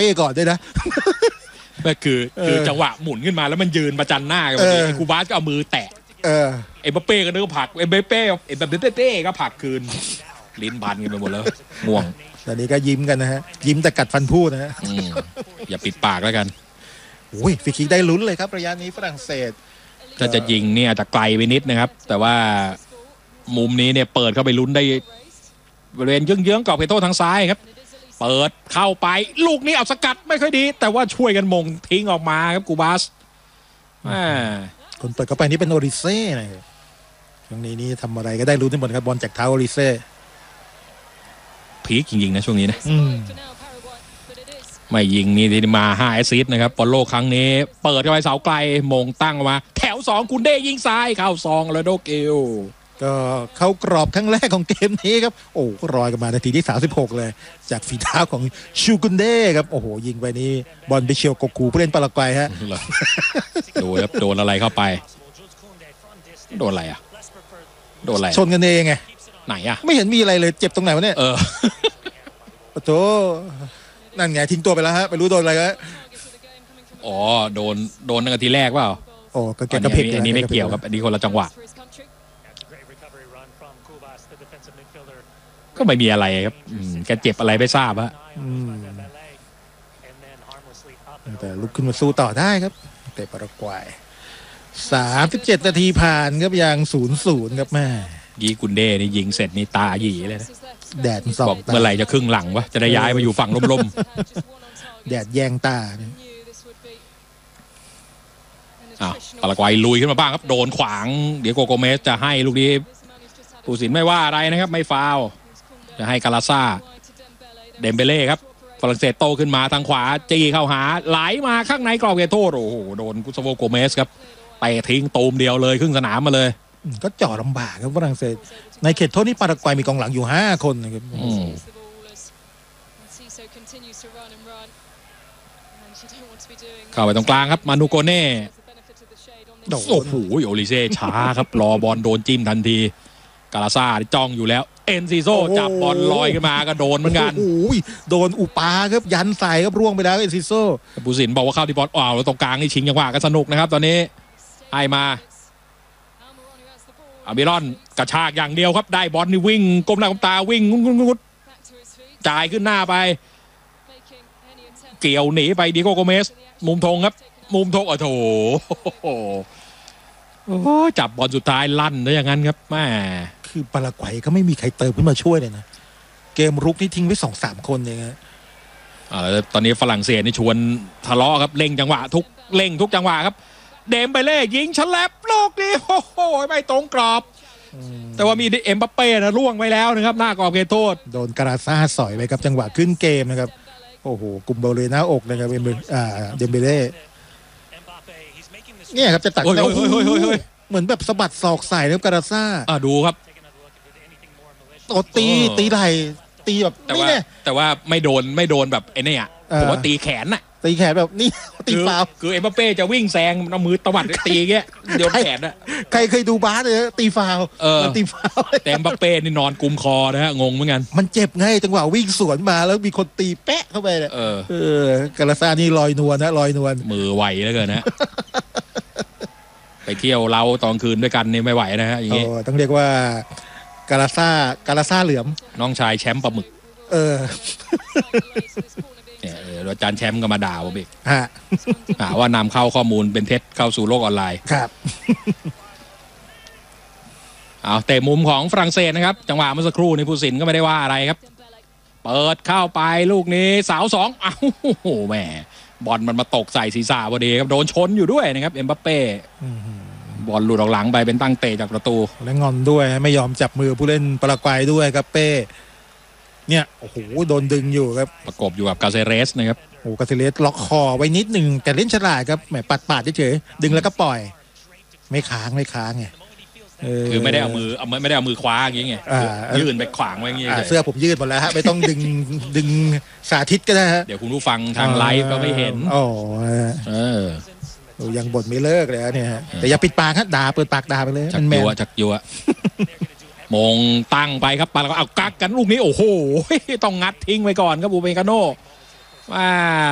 ป้ก่อนด้วยนะก็คือจังหวะหมุนขึ้นมาแล้วมันยืนประจันหน้ากันพอดีคูบาสก็เอามือแตะเอ็มบัปเป้ก็นึกว่าผลักเอ็มบัปเป้ก็ผลักคืนลิ้นพันกันไปหมดแล้วง่วงตอนนี้ก็ยิ้มกันนะฮะยิ้มแต่กัดฟันพูดนะฮะอย่าปิดปากแล้วกันโอ้ยฟรีคิกได้ลุ้นเลยครับระยะนี้ฝรั่งเศสถ้าจะยิงเนี่ยอาจจะไกลไปนิดนะครับแต่ว่ามุมนี้เนี่ยเปิดเข้าไปลุ้นได้บริเวณเยื้องๆกรอบเขตโทษทางซ้ายครับเปิดเข้าไปลูกนี้เอาสกัดไม่ค่อยดีแต่ว่าช่วยกันมงทิ้งออกมาครับกูบาสคนเปิดเข้าไปนี่เป็นโอริเซ่นะครับช่วงนี้นี่ทำอะไรก็ได้รู้ทั้งหมดครับบอลจากเท้าโอริเซ่พีคจริงๆนะช่วงนี้นะไม่ยิงนี่มา5 แอสซิสต์นะครับบอลโลกครั้งนี้เปิดเข้าไปเสาไกลมงตั้งมาแถว2กุนเด้ยิงซ้ายเข้าซองแล้วโดเกลก็เข้ากรอบครั้งแรกของเกมนี้ครับโอ้รอยกันมานาทีที่36เลยจากฝีเท้าของชูกุนเด้ครับโอ้โหยิงไปนี่บอลไปเฉียวกกูผู้เล่นปารากวัยฮะโดนอะไรเข้าไปโดนอะไรอ่ะโดนอะไรชนกันเองไงไหนอ่ะไม่เห็นมีอะไรเลยเจ็บตรงไหนวะเนี่ยโอ้โหนั่นไงทิ้งตัวไปแล้วฮะไม่รู้โดนอะไรแล้วอ๋อโดนนาทีแรกเปล่าโอ้ก็แกกระเพกอันนี้ไม่เกี่ยวกับอันนี้คนละจังหวะก็ไม่มีอะไรครับแกเจ็บอะไรไม่ทราบฮะแต่ลุกขึ้นมาสู้ต่อได้ครับแต่ปารากวัย37 นาทีผ่านครับยัง 0-0 ครับแม่ยีกุนเด้นี่ยิงเสร็จนี่ตาหยีเลยนะแดดส่องเมื่อไหร่จะครึ่งหลังวะจะได้ย้ายมาอยู่ฝั่งร่มๆแดดแยงตาปารากวัยลุยขึ้นมาบ้างครับโดนขวางเดี๋ยวโกเมสจะให้ลูกนี้ผู้สินไม่ว่าอะไรนะครับไม่ฟาวจะให้กาลาซ่าเดมเบเล่ครับฝรั่งเศสโตขึ้นมาทางขวาจี้เข้าหาไหลมาข้างในกรอบเขตโทษโอ้โหโดนกุสโวโกเมสครับไปทิ้งตูมเดียวเลยครึ่งสนามมาเลยก็จ่อลำบากครับฝรั่งเศสในเขตโทษนี่ปารากวัยมีกองหลังอยู่5 คนนะครับเข้าไปตรงกลางครับมานูโกเน่โอ้โหโอลิเซ่ช้าครับรอบอลโดนจิ้มทันทีกาลาซ่าจ้องอยู่แล้วเอ็นซิโซจับบอลลอยขึ้นมาก็โดนเหมือนกันโอ้ยโดนอุปาครับยันใส่ครับร่วงไปแล้วเอ็นซิโซผู้สินบอกว่าเข้าที่บอลแล้วตรงกลางนี่ชิงจังหวะกันสนุกนะครับตอนนี้ไอมาอาบิรอนกระชากอย่างเดียวครับได้บอลนี่วิ่งก้มหน้าก้มตาวิ่งงุดจ่ายขึ้นหน้าไปเกี่ยวหนีไปดิโก้โกเมสมุมธงครับมุมธงโอ้โหจับบอลสุดท้ายลั่นได้อย่างนั้นครับแม่คือปารากวัยก็ไม่มีใครเติมขึ้นมาช่วยเลยนะเกมรุกนี่ทิ้งไว้ 2-3 คนเองฮะตอนนี้ฝรั่งเศสนี่ชวนทะเลาะครับเร่งจังหวะทุกจังหวะครับเดมเบเล่ยิงฉลับลูกนี้โอ้โหไม่ตรงกรอบแต่ว่ามีเอ็มบัปเป้นะล่วงไปแล้วนะครับหน้ากรอบเขตโทษโดนกาลาซ่าสอยไปครับจังหวะขึ้นเกมนะครับโอ้โหกุมเบลเลยหน้าอกนะครับเดมเบเล่เนี่ยครับจะตัดแล้วเหมือนแบบสะบัดศอกใส่แล้วกาลาซ่าดูครับตีไหล่ตีแบบนี่เนี่ยแต่ว่าไม่โดนแบบไอ้นี่อ่ะผมว่าตีแขนน่ะตีแขนแบบนี่ตีฟาวคือเอ็มบัปเป้จะวิ่งแซงเอามือตวัดตีแกโดนแขนน่ะใครเคยดูบาสเลยตีฟาวตีฟาวแต่เอ็มบัปเป้นี่นอนกุมคอนะฮะงงเหมือนกันมันเจ็บไงจังหวะวิ่งสวนมาแล้วมีคนตีแปะเข้าไปเนี่ยกาลาซ่านี่ลอยนวลนะลอยนวลมือไวเหลือเกินนะไปเที่ยวเราตอนคืนด้วยกันนี่ไม่ไหวนะฮะอย่างงี้ต้องเรียกว่ากาลาซ่าเหลือมน้องชายแชมป์ปลาหมึกอาจารย์แชมป์ก็มาด่าผมอีกว่านำเข้าข้อมูลเป็นเท็จเข้าสู่โลกออนไลน์ครับเตะมุมของฝรั่งเศสนะครับจังหวะเมื่อสักครู่นี้ผู้สินก็ไม่ได้ว่าอะไรครับเปิดเข้าไปลูกนี้เสา2โอ้โหแหมบอลมันมาตกใส่ศีรษะพอดีครับโดนชนอยู่ด้วยนะครับเอ็มบัปเป้บอลหลุดออกหลังไปเป็นตั้งเตะจากประตูและงอนด้วยไม่ยอมจับมือผู้เล่นปารากวัยด้วยครับเป้เนี่ยโอ้โหโดนดึงอยู่ครับประกบอยู่กับกาเซเรสนะครับโอ้กาเซเรสล็อกคอไว้นิดนึงแต่เล่นฉลาดครับแหมปัดเฉยๆดึงแล้วก็ปล่อยไม่ค้างไงคือไม่ได้เอามือคว้าอย่างงี้ไงยื่นไปขวางไว้อย่างงี้เสื้อผมยืดหมดแล้วฮะไม่ต้องดึงสาธิตก็ได้ฮะเดี๋ยวคุณผู้ฟังทางไลฟ์ก็ไม่เห็นยังบ่นไม่เลิกเลยเนี่ยแต่อย่าปิดปากฮะด่าเปิดปากด่าไปเลยมันแมวจักยัวมงตั้งไปครับปาแล้วก็เอากักกันลูกนี้โอ้โหต้องงัดทิ้งไว้ก่อนครับบูเบกาโน่